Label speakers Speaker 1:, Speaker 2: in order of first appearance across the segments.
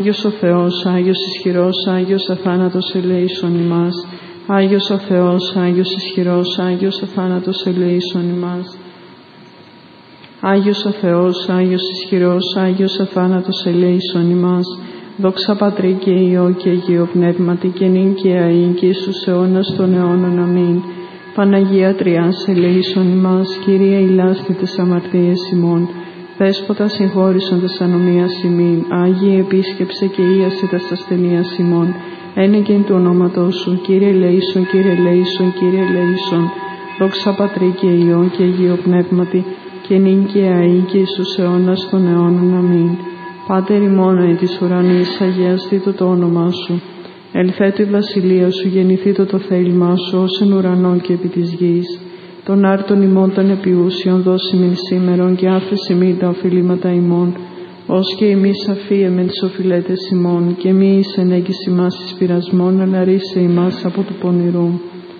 Speaker 1: Άγιος ο Θεός, Άγιος ισχυρός, Άγιος αθάνατος ελέησον ημάς. Άγιος ο Θεός, Άγιος ισχυρός, Άγιος αθάνατος ελέησον ημάς. Άγιος ο Θεός, Άγιος ισχυρός, Άγιος αθάνατος ελέησον ημάς. Δόξα Πατρί και Υιό και Αγίο Πνεύματι και νυν και αεί και εις τους αιώνας των αιώνων. Αμήν. Παναγία Τριάς ελέησον ημάς. Κύριε ηλάστη τες αμαρτίες ημών. Δέσποτα συγχώρησον τες ανομίας ημίν. Άγιε επίσκεψε και ίασε τας ασθενείας ημών. Ένεκεν του ονόματός σου. Κύριε ελέησον, Κύριε ελέησον, Κύριε ελέησον. Δόξα Πατρί και Υιό και Αγίο Πνεύματι και νυν και αεί και εις τους αιώνας των αιώνων. Αμήν. Πάτερ ημών εν της ουρανής, αγιαστήτω το όνομά σου. Ελθέτω η βασιλεία σου, γεννηθήτω το θέλημά σου, ως εν ουρανό και επί της γης. Των άρτων ημών των επιούσιων δώσιμην σήμερον και άφεση μη τα οφειλήματα ημών, ως και εμείς αφίεμεν τις οφειλέτες ημών, και μη εις ενέγγιση μας εις πειρασμόν, αλλά ρίσε ημάς από του πονηρού.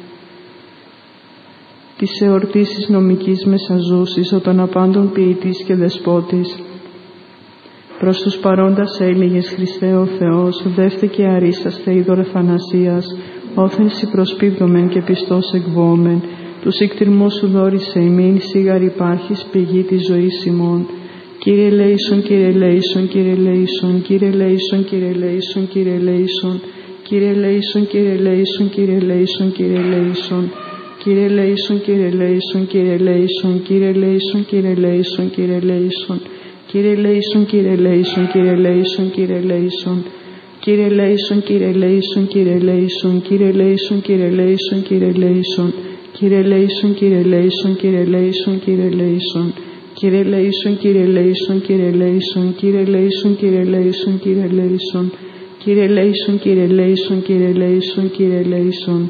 Speaker 1: Της εορτήσεις νομικής μεσαζούσης, ο των απάντων ποιητής και δεσπότης. Προς τους παρόντας έλεγες, Χριστέ ο Θεός, δεύτε και αρίσταστε είδωρ Αθανασίας, όθενσι προσπίπτωμεν και πιστός εκβόμεν. Τους εκτιρμούς σου δόρισε ημίν, σίγαρ υπάρχεις πηγή της ζωής ημών. Κύριε ελέησον, Κύριε ελέησον, Κύριε ελέησον, Κύριε ελέησον, Κύριε ελέησον, Κύριε ελέησον, Κύριε ελέησον, Κύριε ελέησον, Κύριε ελέησον, Κύριε ελέησον. Κύριε ελέησον, Κύριε ελέησον, Κύριε ελέησον, Κύριε ελέησον, Κύριε ελέησον, Κύριε ελέησον. Κύριε ελέησον, Κύριε ελέησον, Κύριε ελέησον, Κύριε ελέησον. Κύριε ελέησον, Κύριε ελέησον, Κύριε ελέησον, Κύριε ελέησον, Κύριε ελέησον, Κύριε ελέησον. Κύριε ελέησον, Κύριε ελέησον, Κύριε ελέησον, Κύριε ελέησον. Κύριε ελέησον, Κύριε ελέησον, Κύριε ελέησον, Κύριε ελέησον, Κύριε ελέησον, Κύριε ελέησον. Κύριε ελέησον, Κύριε ελέησον, Κύριε ελέησον, Κύριε ελέησον.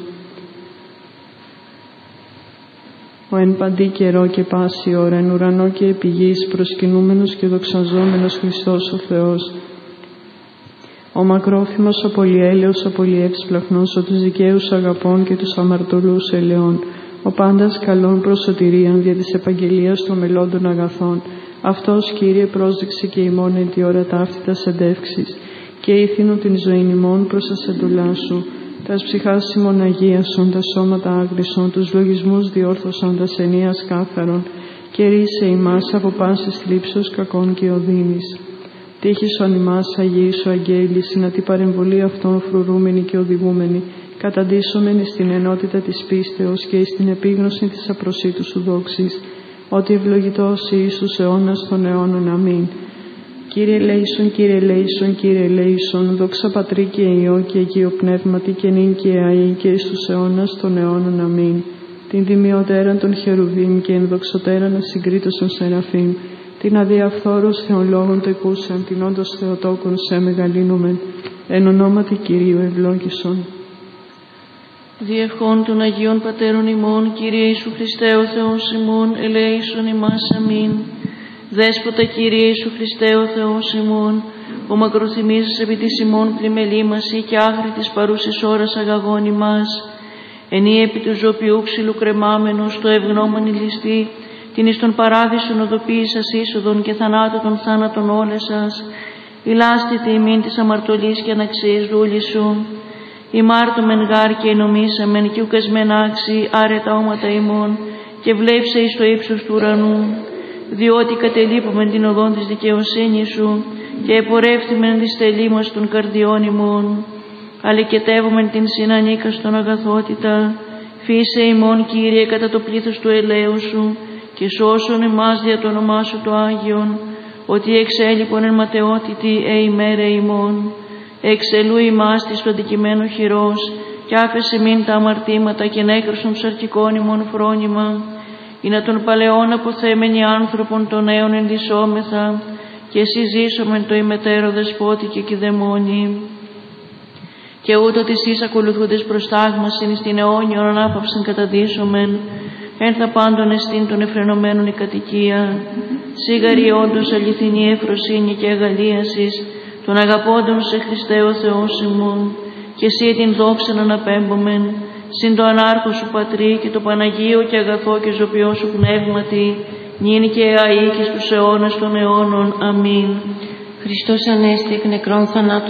Speaker 1: Ο εν παντή καιρό και πάση ώρα, εν ουρανό και επί γης, προσκυνούμενος και δοξαζόμενος Χριστός ο Θεός. Ο μακρόθυμος, ο πολυέλεος, ο πολυεύσπλαχνος, ο τους δικαίους αγαπών και τους αμαρτωλούς ελαιών, ο πάντας καλών προς σωτηρίαν δια της επαγγελίας των μελώντων αγαθών. Αυτός, Κύριε, πρόσδειξε και ημών εν τη ώρα ταύτητας εντεύξεις, και ήθινο την ζωήν ημών προς τας εντολάς σου. Τας ψυχάς ημών αγίασον, τα σώματα άγρισον, τους λογισμούς διόρθωσαν, τας ενίας κάθαρον, και ρίσε ημάς από πάσης θλίψεως κακών και οδύνης. Τύχησον ημάς Αγίης ο Αγγέλης, να την παρεμβολή αυτών φρουρούμενη και οδηγούμενη, καταντήσομεν στην ενότητα της πίστεως και στην επίγνωση της απροσίτου σου δόξης, ότι ευλογητός Ιησούς αιώνας των αιώνων. Αμήν. Κύριε ελέησον, Κύριε ελέησον, Κύριε ελέησον, δόξα Πατρί και Υιό και Αγίο Πνεύματι και νυν και αεί και εις τους αιώνας των αιώνων. Αμήν. Την τιμιωτέραν των χερουβίμ και ενδοξωτέραν ασυγκρίτωσον σεραφείμ, την αδιαφθόρους θεολόγων τεκούσαν, την όντως Θεοτόκον σε μεγαλύνομεν, εν ονόματι Κυρίου ευλόγησον.
Speaker 2: Διευχών των Αγίων Πατέρων ημών, Κύριε Ιησού Χριστέ ο Θεός ημών, ελέησον ημάς. Αμήν. Δέσποτα, Κύριε Ιησού Χριστέ ο Θεός ημών, ο μακροθυμίζεις επί της ημών πλημελήμαση και άχρη της παρούσης ώρας αγαγών ημάς, ενή επί του ζωπιού ξυλού κρεμάμενος, το ευγνώμονη ληστή, την εις των παράδεισων οδοποίησας είσοδον και θανάτου των θάνατων όλες σας, ηλάστητε ημίν της αμαρτωλής και αναξίας δούλης σου. Ημάρτωμεν γάρ και ενομήσαμεν και ουκασμεν άξι άρετα όματα ημών και βλέψε εις το ύψος του ουρανού, διότι κατελείπομεν την οδόν της δικαιοσύνης σου και επορεύθυμεν της θελήμας των καρδιών ημών. Αλικετεύομεν την συνανίκαστον αγαθότητα, φύσε ημών, Κύριε, κατά το πλήθος του ελαίου σου και σώσον εμάς δια το όνομά σου το Άγιον, ότι εξέλιπον εν ματαιότητη ημέρα ημών. Εξελού ημάς της το αντικειμένο χειρός και άφεση μην τα αμαρτήματα και νέκρωσον τους αρχικών ημών φρόνημα, ή να των παλαιών αποθέμενοι άνθρωπων των νέων ενδυσόμεθα και συζήσομεν το ημετέρω δεσπότη και κηδεμόνι. Και ούτω της εις ακολουθούντες προστάγμασιν στην αιώνιον ανάπαυσιν καταδύσομεν, ένθα πάντων εστίν των εφρενωμένων η κατοικία, σίγαρη όντως αληθινή ευφροσύνη και αγαλίασης, των αγαπώντων σε Χριστέ ο Θεός ημών, και εσύ την δόξαν αναπέμπομεν, συν το ανάρχο σου Πατρί και το Παναγίο και αγαθό και ζωπιό σου πνεύματι, νυν και αεί και στους αιώνας των αιώνων. Αμήν.
Speaker 3: Χριστός Ανέστη εκ νεκρών θανάτου